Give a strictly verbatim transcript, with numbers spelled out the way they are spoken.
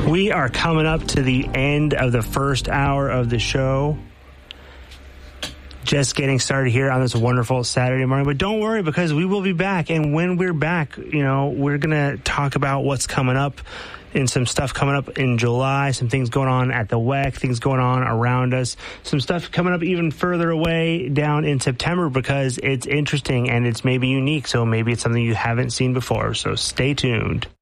We are coming up to the end of the first hour of the show. Just getting started here on this wonderful Saturday morning. But don't worry, because we will be back. And when we're back, you know, we're going to talk about what's coming up and some stuff coming up in July, some things going on at the W E C, things going on around us, some stuff coming up even further away down in September, because it's interesting and it's maybe unique. So maybe it's something you haven't seen before. So stay tuned.